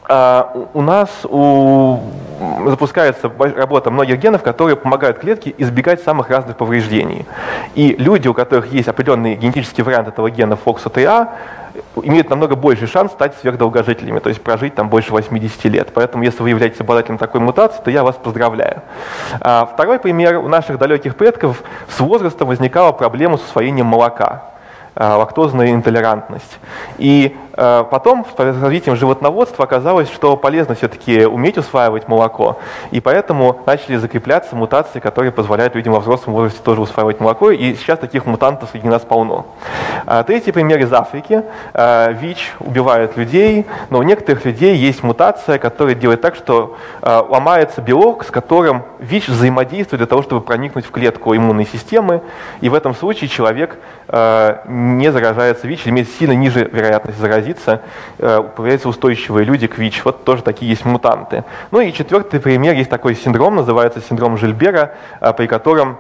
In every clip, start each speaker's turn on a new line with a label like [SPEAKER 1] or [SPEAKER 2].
[SPEAKER 1] у нас запускается работа многих генов, которые помогают клетке избегать самых разных повреждений. И люди, у которых есть определенный генетический вариант этого гена FOXO3A, имеют намного больший шанс стать сверхдолгожителями, то есть прожить там больше 80 лет. Поэтому, если вы являетесь обладателем такой мутации, то я вас поздравляю. Второй пример. У наших далеких предков с возрастом возникала проблема с усвоением молока. Лактозная интолерантность. И потом с развитием животноводства оказалось, что полезно все-таки уметь усваивать молоко, и поэтому начали закрепляться мутации, которые позволяют людям во взрослом возрасте тоже усваивать молоко, и сейчас таких мутантов среди нас полно. Третий пример из Африки. ВИЧ убивает людей, но у некоторых людей есть мутация, которая делает так, что ломается белок, с которым ВИЧ взаимодействует для того, чтобы проникнуть в клетку иммунной системы, и в этом случае человек не заражается ВИЧ, имеет сильно ниже вероятность заразиться, появляются устойчивые люди к ВИЧ. Вот тоже такие есть мутанты. Ну и четвертый пример, есть такой синдром, называется синдром Жильбера, при котором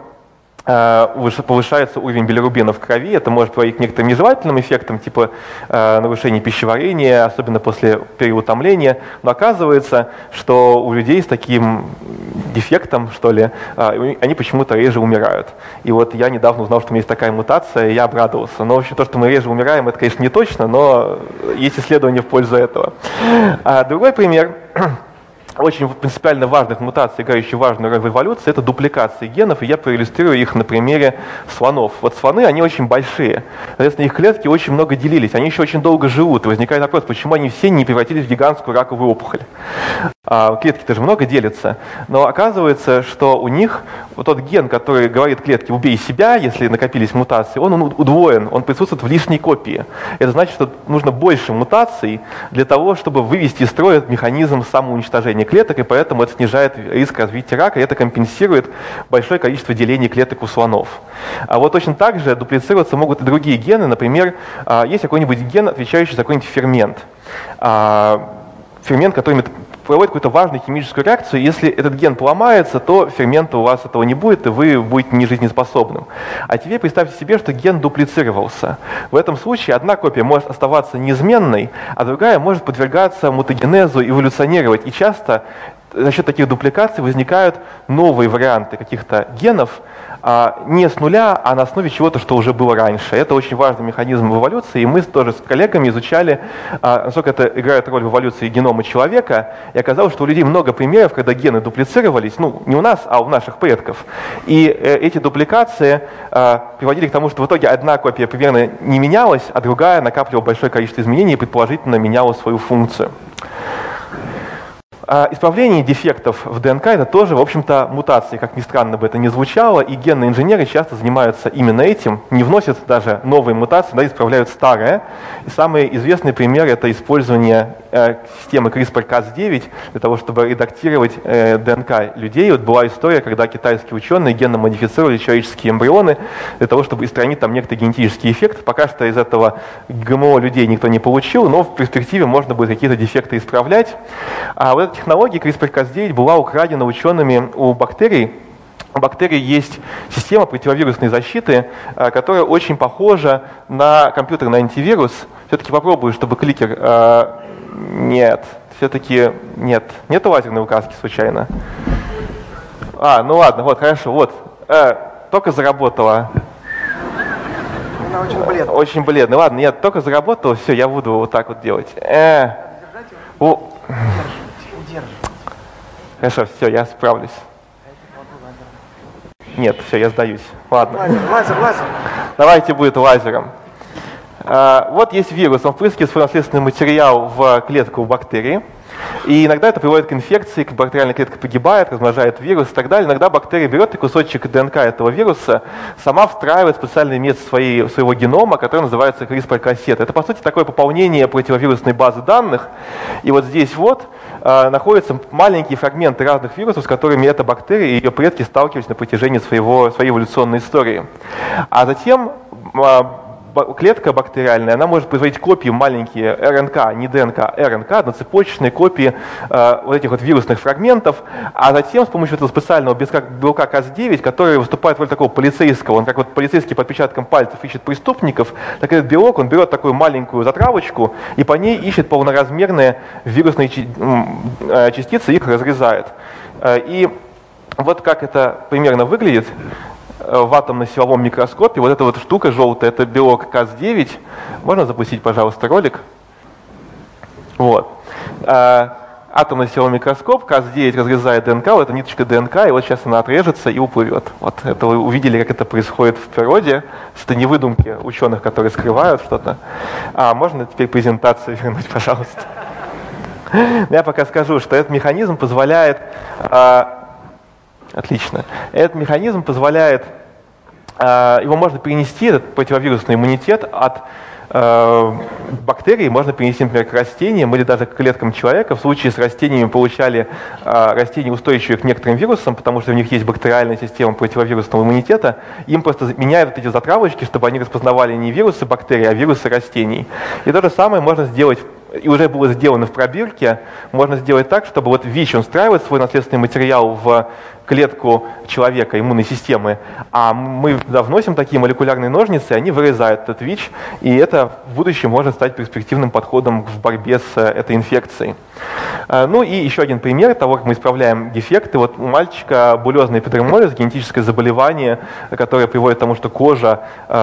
[SPEAKER 1] повышается уровень билирубина в крови. Это может приводить к некоторым нежелательным эффектам, типа нарушения пищеварения, особенно после переутомления. Но оказывается, что у людей с таким дефектом, что ли, они почему-то реже умирают. И вот я недавно узнал, что у меня есть такая мутация, и я обрадовался. Но вообще то, что мы реже умираем, это, конечно, не точно, но есть исследования в пользу этого. Другой пример. Очень принципиально важных мутаций, играющих важную роль в эволюции, это дупликации генов, и я проиллюстрирую их на примере слонов. Вот слоны, они очень большие, соответственно, их клетки очень много делились, они еще очень долго живут, и возникает вопрос, почему они все не превратились в гигантскую раковую опухоль. Клетки-то же много делятся, но оказывается, что у них вот тот ген, который говорит клетке «убей себя», если накопились мутации, он удвоен, он присутствует в лишней копии. Это значит, что нужно больше мутаций для того, чтобы вывести из строя механизм самоуничтожения клеток, и поэтому это снижает риск развития рака, и это компенсирует большое количество делений клеток у слонов. А вот точно так же дуплицироваться могут и другие гены. Например, есть какой-нибудь ген, отвечающий за какой-нибудь фермент. Фермент, который проводит какую-то важную химическую реакцию. Если этот ген поломается, то фермента у вас этого не будет, и вы будете нежизнеспособным. А теперь представьте себе, что ген дуплицировался. В этом случае одна копия может оставаться неизменной, а другая может подвергаться мутагенезу, эволюционировать. И часто за счет таких дупликаций возникают новые варианты каких-то генов, не с нуля, а на основе чего-то, что уже было раньше. Это очень важный механизм в эволюции, и мы тоже с коллегами изучали, насколько это играет роль в эволюции генома человека, и оказалось, что у людей много примеров, когда гены дуплицировались, ну, не у нас, а у наших предков. И эти дупликации приводили к тому, что в итоге одна копия примерно не менялась, а другая накапливала большое количество изменений и предположительно меняла свою функцию. Исправление дефектов в ДНК – это тоже, в общем-то, мутации, как ни странно бы это ни звучало, и генные инженеры часто занимаются именно этим, не вносят даже новые мутации, да, исправляют старые. И самый известный пример – это использование системы CRISPR-Cas9 для того, чтобы редактировать ДНК людей. Вот была история, когда китайские ученые генно модифицировали человеческие эмбрионы для того, чтобы устранить там некоторый генетический эффект. Пока что из этого ГМО людей никто не получил, но в перспективе можно будет какие-то дефекты исправлять. А вот эта технология CRISPR-Cas9 была украдена учеными у бактерий. У бактерий есть система противовирусной защиты, которая очень похожа на компьютерный антивирус. Все-таки попробую, чтобы кликер... Нет, все-таки нет. Нету лазерной указки случайно? Ну ладно, вот, хорошо, вот. Только заработала.
[SPEAKER 2] Она очень бледная.
[SPEAKER 1] Очень бледная. Ладно, нет, только заработала, все, я буду вот так вот делать. Хорошо, все, я справлюсь. Нет, все, я сдаюсь. Ладно.
[SPEAKER 2] Лазер.
[SPEAKER 1] Давайте будет лазером. Вот есть вирус, он впрыскивает свой наследственный материал в клетку у бактерии. И иногда это приводит к инфекции, бактериальная клетка погибает, размножает вирус и так далее. Иногда бактерия берет кусочек ДНК этого вируса, сама встраивает в специальное место своего генома, которое называется CRISPR-Cas9. Это, по сути, такое пополнение противовирусной базы данных. И вот здесь вот находятся маленькие фрагменты разных вирусов, с которыми эта бактерия и ее предки сталкивались на протяжении своей эволюционной истории. А затем клетка бактериальная, она может производить копии маленькие РНК, не ДНК, а РНК, одноцепочечные копии вот этих вот вирусных фрагментов, а затем с помощью этого специального белка Cas9, который выступает в роли такого полицейского, он как вот полицейский по отпечаткам пальцев ищет преступников, так этот белок, он берет такую маленькую затравочку и по ней ищет полноразмерные вирусные частицы, их разрезает. И вот как это примерно выглядит в атомно-силовом микроскопе. Вот эта вот штука желтая, это белок Cas9. Можно запустить, пожалуйста, ролик? Вот. Атомно-силовой микроскоп, Cas9 разрезает ДНК, вот эта ниточка ДНК, и вот сейчас она отрежется и уплывет. Вот это вы увидели, как это происходит в природе. Это не выдумки ученых, которые скрывают что-то. Можно теперь презентацию вернуть, пожалуйста? Я пока скажу, что этот механизм позволяет... Отлично. Этот механизм позволяет... Его можно перенести, этот противовирусный иммунитет, от бактерий можно перенести, например, к растениям или даже к клеткам человека. В случае с растениями получали растения, устойчивые к некоторым вирусам, потому что у них есть бактериальная система противовирусного иммунитета. Им просто меняют вот эти затравочки, чтобы они распознавали не вирусы бактерий, а вирусы растений. И то же самое можно сделать, и уже было сделано в пробирке, можно сделать так, чтобы вот ВИЧ, он встраивает свой наследственный материал в клетку человека, иммунной системы, а мы туда вносим такие молекулярные ножницы, они вырезают этот ВИЧ, и это в будущем может стать перспективным подходом в борьбе с этой инфекцией. Ну и еще один пример того, как мы исправляем дефекты. Вот у мальчика булезный эпидермолиз, генетическое заболевание, которое приводит к тому, что кожа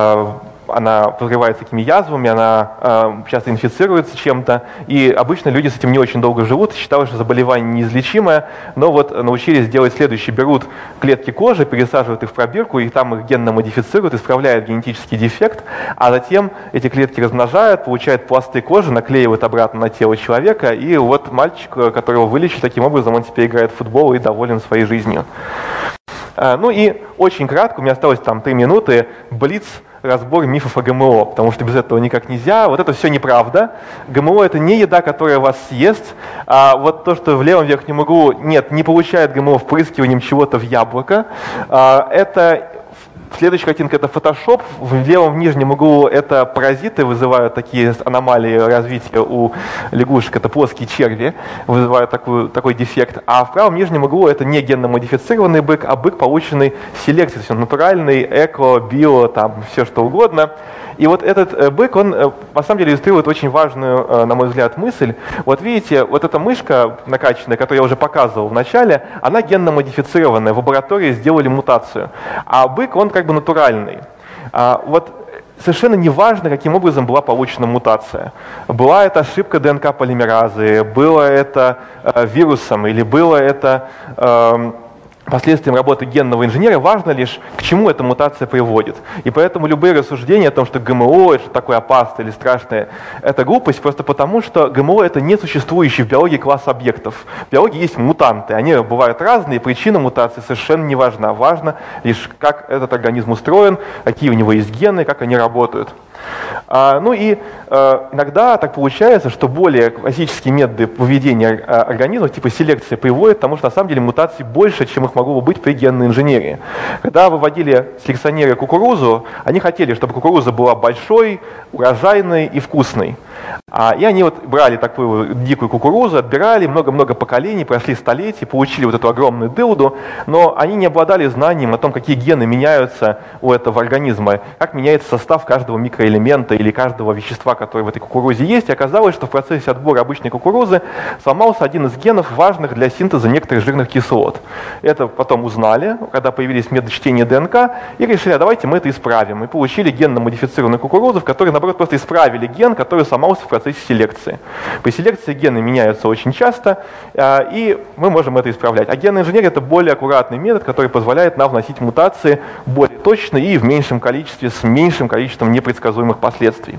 [SPEAKER 1] она покрывается такими язвами, она часто инфицируется чем-то, и обычно люди с этим не очень долго живут, считают, что заболевание неизлечимое, но вот научились делать следующее: берут клетки кожи, пересаживают их в пробирку, и там их генно модифицируют, исправляют генетический дефект, а затем эти клетки размножают, получают пласты кожи, наклеивают обратно на тело человека, и вот мальчик, которого вылечили таким образом, он теперь играет в футбол и доволен своей жизнью. Ну и очень кратко, у меня осталось там 3 минуты, блиц, разбор мифов о ГМО, потому что без этого никак нельзя. Вот это все неправда. ГМО — это не еда, которая вас съест. А вот то, что в левом верхнем углу, нет, не получает ГМО впрыскиванием чего-то в яблоко. Это следующая картинка — это Photoshop. В левом нижнем углу это паразиты, вызывают такие аномалии развития у лягушек. Это плоские черви, вызывают такой дефект. А в правом нижнем углу это не генно-модифицированный бык, а бык, полученный селекцией. То есть он натуральный, эко, био, там все что угодно. И вот этот бык, он на самом деле иллюстрирует очень важную, на мой взгляд, мысль. Вот видите, вот эта мышка накачанная, которую я уже показывал в начале, она генно-модифицированная. В лаборатории сделали мутацию. А бык, он как бы натуральный. Вот совершенно неважно, каким образом была получена мутация. Была это ошибка ДНК-полимеразы, было это вирусом или было это последствием работы генного инженера, важно лишь, к чему эта мутация приводит. И поэтому любые рассуждения о том, что ГМО — это такое опасное или страшное, это глупость, просто потому, что ГМО — это не существующий в биологии класс объектов. В биологии есть мутанты, они бывают разные, причина мутации совершенно не важна. Важно лишь, как этот организм устроен, какие у него есть гены, как они работают. Ну и иногда так получается, что более классические методы поведения организмов, типа селекции, приводят к тому, что на самом деле мутаций больше, чем их могло бы быть при генной инженерии. Когда выводили селекционеры кукурузу, они хотели, чтобы кукуруза была большой, урожайной и вкусной. И они вот брали такую дикую кукурузу, отбирали, много-много поколений, прошли столетия, получили вот эту огромную дылду, но они не обладали знанием о том, какие гены меняются у этого организма, как меняется состав каждого микроэлемента или каждого вещества, которое в этой кукурузе есть. И оказалось, что в процессе отбора обычной кукурузы сломался один из генов, важных для синтеза некоторых жирных кислот. Это потом узнали, когда появились методы чтения ДНК, и решили, давайте мы это исправим. И получили генно-модифицированную кукурузу, в которой, наоборот, просто исправили ген, который сломался в процессе селекции. При селекции гены меняются очень часто, и мы можем это исправлять. А генная инженерия — это более аккуратный метод, который позволяет нам вносить мутации более точно и в меньшем количестве, с меньшим количеством непредсказуемых последствий.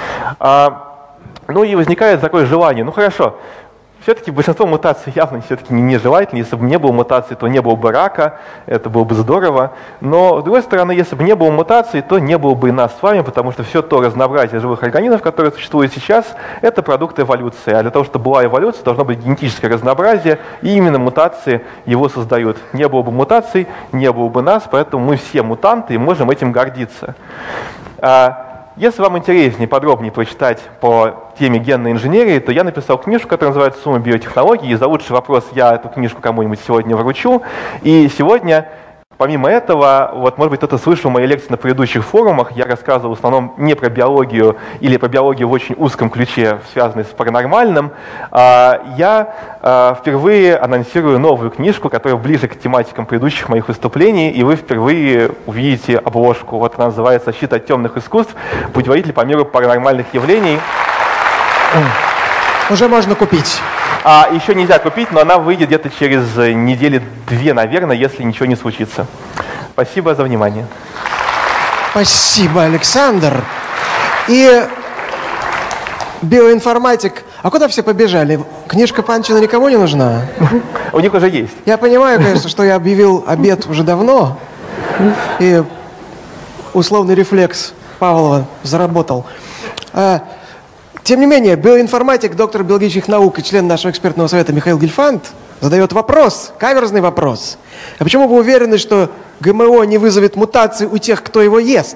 [SPEAKER 1] Ну и возникает такое желание, ну хорошо, все-таки большинство мутаций явно все-таки нежелательно. Если бы не было мутаций, то не было бы рака, это было бы здорово. Но, с другой стороны, если бы не было мутаций, то не было бы и нас с вами, потому что все то разнообразие живых организмов, которое существует сейчас, это продукт эволюции. А для того, чтобы была эволюция, должно быть генетическое разнообразие, и именно мутации его создают. Не было бы мутаций, не было бы нас, поэтому мы все мутанты и можем этим гордиться. Если вам интереснее подробнее прочитать по теме генной инженерии, то я написал книжку, которая называется «Сумма биотехнологий». И за лучший вопрос я эту книжку кому-нибудь сегодня вручу. И сегодня, помимо этого, вот, может быть, кто-то слышал мои лекции на предыдущих форумах, я рассказывал в основном не про биологию или про биологию в очень узком ключе, связанной с паранормальным. Я впервые анонсирую новую книжку, которая ближе к тематикам предыдущих моих выступлений, и вы впервые увидите обложку. Вот она называется «Защита от темных искусств. Путеводитель по миру паранормальных явлений».
[SPEAKER 3] Уже можно купить.
[SPEAKER 1] Еще нельзя купить, но она выйдет где-то через недели-две, наверное, если ничего не случится. Спасибо за внимание.
[SPEAKER 3] Спасибо, Александр. И биоинформатик. А куда все побежали? Книжка Панчина никому не нужна?
[SPEAKER 1] У них уже есть.
[SPEAKER 3] Я понимаю, конечно, что я объявил обед уже давно. И условный рефлекс Павлова заработал. Тем не менее, биоинформатик, доктор биологических наук и член нашего экспертного совета Михаил Гельфанд задает вопрос, каверзный вопрос. А почему вы уверены, что ГМО не вызовет мутации у тех, кто его ест?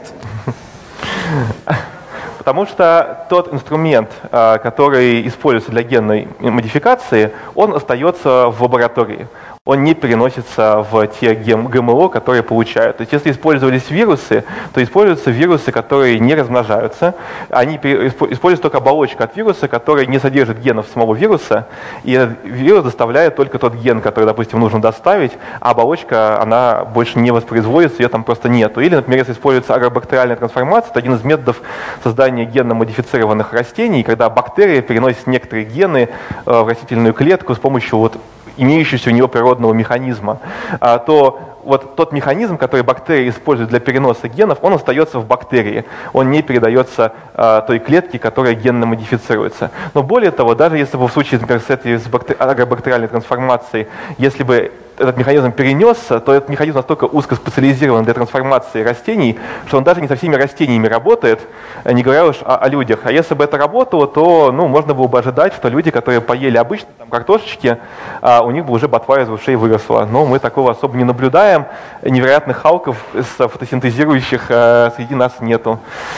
[SPEAKER 1] Потому что тот инструмент, который используется для генной модификации, он остается в лаборатории. Он не переносится в те ГМО, которые получают. То есть если использовались вирусы, то используются вирусы, которые не размножаются. Они используют только оболочку от вируса, которая не содержит генов самого вируса. И этот вирус доставляет только тот ген, который, допустим, нужно доставить, а оболочка, она больше не воспроизводится, ее там просто нету. Или, например, если используется агробактериальная трансформация, это один из методов создания генно-модифицированных растений, когда бактерия переносит некоторые гены в растительную клетку с помощью вот имеющегося у него природного механизма, то вот тот механизм, который бактерия использует для переноса генов, он остается в бактерии, он не передается той клетке, которая генно модифицируется. Но более того, даже если бы в случае, например, с агробактериальной трансформацией, если бы этот механизм перенесся, то этот механизм настолько узкоспециализирован для трансформации растений, что он даже не со всеми растениями работает, не говоря уж о людях. А если бы это работало, то можно было бы ожидать, что люди, которые поели обычно там, картошечки, у них бы уже ботва из ушей выросла. Но мы такого особо не наблюдаем. Невероятных халков фотосинтезирующих среди нас нету.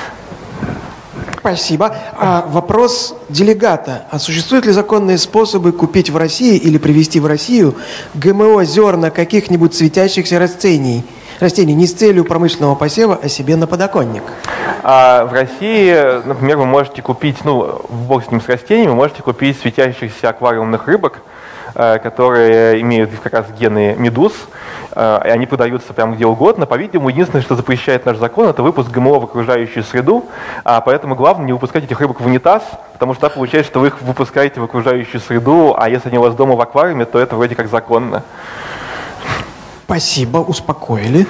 [SPEAKER 3] Спасибо. Вопрос делегата. А существуют ли законные способы купить в России или привезти в Россию ГМО зерна каких-нибудь светящихся растений не с целью промышленного посева, а себе на подоконник?
[SPEAKER 1] В России, например, вы можете купить, бог с ним с растениями, вы можете купить светящихся аквариумных рыбок, которые имеют как раз гены медуз, и они продаются прямо где угодно. По-видимому, единственное, что запрещает наш закон, это выпуск ГМО в окружающую среду, поэтому главное не выпускать этих рыбок в унитаз, потому что получается, что вы их выпускаете в окружающую среду, а если они у вас дома в аквариуме, то это вроде как законно.
[SPEAKER 3] Спасибо, успокоили.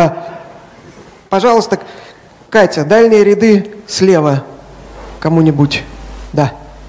[SPEAKER 3] Пожалуйста, Катя, дальние ряды слева кому-нибудь. Да.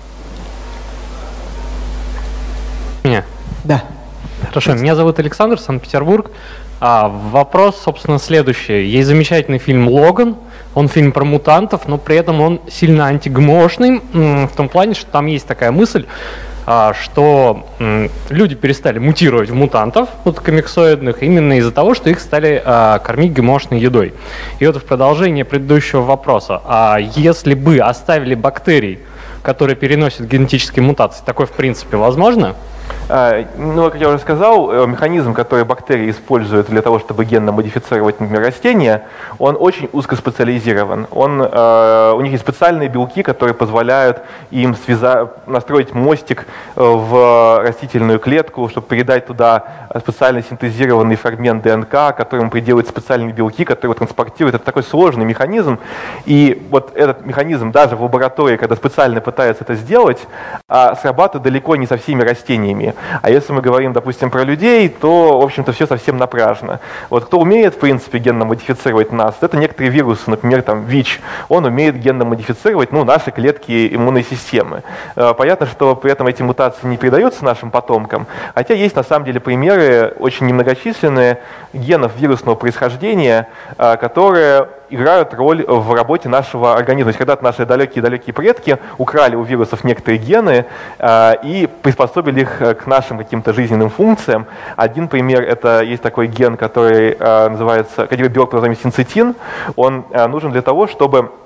[SPEAKER 4] Меня?
[SPEAKER 3] Да.
[SPEAKER 4] Хорошо, меня зовут Александр, Санкт-Петербург. Вопрос, собственно, следующий. Есть замечательный фильм «Логан». Он фильм про мутантов, но при этом он сильно антигмошный, в том плане, что там есть такая мысль, что люди перестали мутировать в мутантов, комиксоидных, именно из-за того, что их стали кормить ГМОшной едой. И вот в продолжение предыдущего вопроса. Если бы оставили бактерий, которые переносят генетические мутации, такое в принципе возможно?
[SPEAKER 1] Как я уже сказал, механизм, который бактерии используют для того, чтобы генно модифицировать, например, растения, он очень узкоспециализирован. У них есть специальные белки, которые позволяют им настроить мостик в растительную клетку, чтобы передать туда специально синтезированный фрагмент ДНК, которому приделывают специальные белки, которые его транспортируют. Это такой сложный механизм. И вот этот механизм даже в лаборатории, когда специально пытаются это сделать, срабатывает далеко не со всеми растениями. А если мы говорим, допустим, про людей, то, в общем-то, все совсем напряжно. Вот кто умеет, в принципе, генно модифицировать нас, это некоторые вирусы, например, там ВИЧ, он умеет генно модифицировать, наши клетки иммунной системы. Понятно, что при этом эти мутации не передаются нашим потомкам, хотя есть, на самом деле, примеры очень немногочисленные генов вирусного происхождения, которые играют роль в работе нашего организма. То есть когда-то наши далекие-далекие предки украли у вирусов некоторые гены и приспособили их к нашим каким-то жизненным функциям. Один пример — это есть такой ген, который называется, белок, называемый синцитин. Он нужен для того, чтобы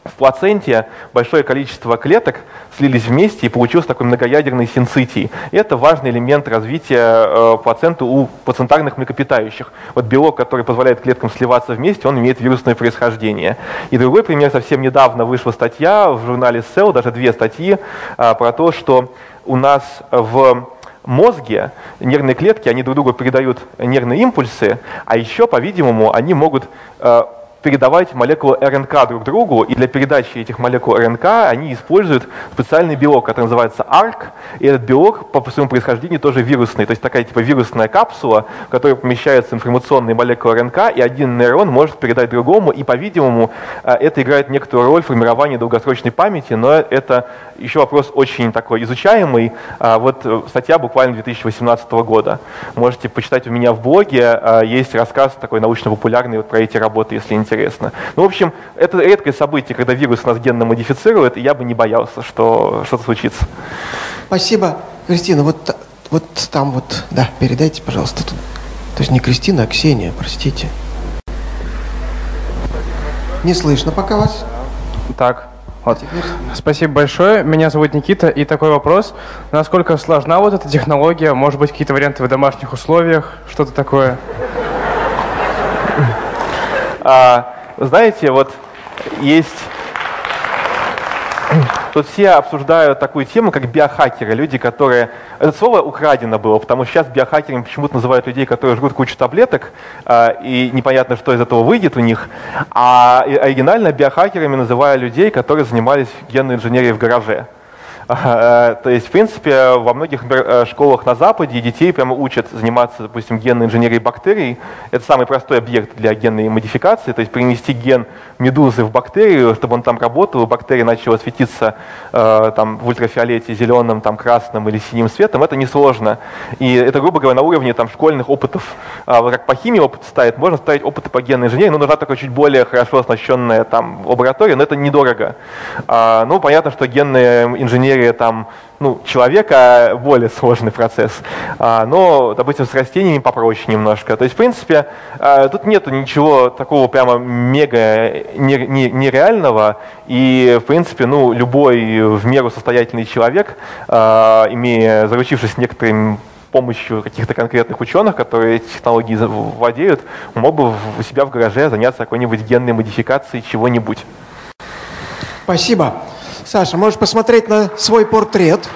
[SPEAKER 1] в плаценте большое количество клеток слились вместе и получился такой многоядерный синцитий. И это важный элемент развития плаценты у плацентарных млекопитающих. Вот белок, который позволяет клеткам сливаться вместе, он имеет вирусное происхождение. И другой пример, совсем недавно вышла статья в журнале Cell, даже 2 статьи, про то, что у нас в мозге нервные клетки, они друг другу передают нервные импульсы, а еще, по-видимому, они могут передавать молекулы РНК друг другу, и для передачи этих молекул РНК они используют специальный белок, который называется ARC, и этот белок по своему происхождению тоже вирусный, то есть такая типа вирусная капсула, в которой помещаются информационные молекулы РНК, и один нейрон может передать другому, и, по-видимому, это играет некоторую роль в формировании долгосрочной памяти, но это еще вопрос очень такой изучаемый. Вот статья буквально 2018 года. Можете почитать у меня в блоге, есть рассказ такой научно-популярный вот про эти работы, если интересно. Ну, в общем, это редкое событие, когда вирус нас генно модифицирует, и я бы не боялся, что что-то случится.
[SPEAKER 3] Спасибо, Кристина. Вот там вот, да, передайте, пожалуйста. Тут. То есть не Кристина, а Ксения, простите. Не слышно пока вас.
[SPEAKER 5] Так, вот. Спасибо большое. Меня зовут Никита. И такой вопрос. Насколько сложна вот эта технология? Может быть, какие-то варианты в домашних условиях? Что-то такое?
[SPEAKER 1] Знаете, вот есть... Тут все обсуждают такую тему, как биохакеры, люди, которые... Это слово украдено было, потому что сейчас биохакерами почему-то называют людей, которые жрут кучу таблеток, и непонятно, что из этого выйдет у них. А оригинально биохакерами называют людей, которые занимались генной инженерией в гараже. То есть, в принципе, во многих школах на Западе детей прямо учат заниматься, допустим, генной инженерией бактерий. Это самый простой объект для генной модификации, то есть принести ген медузы в бактерию, чтобы он там работал, и бактерия начала светиться там, в ультрафиолете зеленым, там, красным или синим светом, это несложно. И это, грубо говоря, на уровне там, школьных опытов, как по химии опыт ставить, можно ставить опыты по генной инженерии, но нужна такая чуть более хорошо оснащенная там, лаборатория, но это недорого. Ну, понятно, что генная инженерия там, ну, человека более сложный процесс, но, допустим, с растениями попроще немножко. То есть, в принципе, тут нету ничего такого прямо мега нереального, и, в принципе, ну, любой в меру состоятельный человек, заручившись некоторым помощью каких-то конкретных ученых, которые эти технологии владеют, мог бы у себя в гараже заняться какой-нибудь генной модификацией чего-нибудь.
[SPEAKER 3] Спасибо. Саша, можешь посмотреть на свой портрет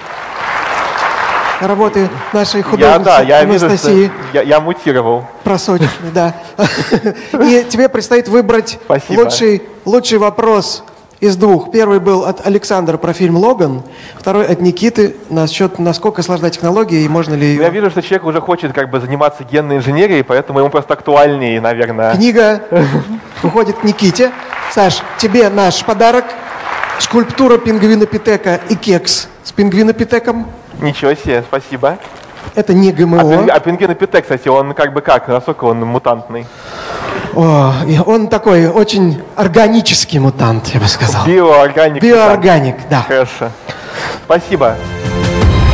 [SPEAKER 3] работы нашей художницы Анастасии.
[SPEAKER 1] Я мутировал.
[SPEAKER 3] Просроченный, да. И тебе предстоит выбрать лучший вопрос из 2. Первый был от Александра про фильм «Логан», второй от Никиты насчет, насколько сложна технология и можно ли ее...
[SPEAKER 1] Я вижу, что человек уже хочет как бы заниматься генной инженерией, поэтому ему просто актуальнее, наверное.
[SPEAKER 3] Книга уходит к Никите. Саш, тебе наш подарок. Скульптура пингвинопитека и кекс с пингвинопитеком.
[SPEAKER 1] Ничего себе, спасибо.
[SPEAKER 3] Это не ГМО.
[SPEAKER 1] А пингвинопитек, кстати, он как бы как? Насколько он мутантный?
[SPEAKER 3] Он такой очень органический мутант, я бы сказал.
[SPEAKER 1] Биоорганик.
[SPEAKER 3] Биоорганик, да.
[SPEAKER 1] Хорошо. Спасибо.